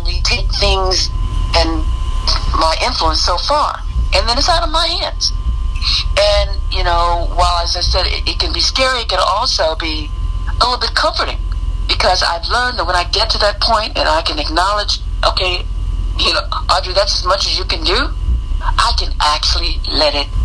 only take things and my influence so far, and then it's out of my hands. And, while, as I said, it can be scary, it can also be a little bit comforting, because I've learned that when I get to that point and I can acknowledge, okay, Audrey, that's as much as you can do, I can actually let it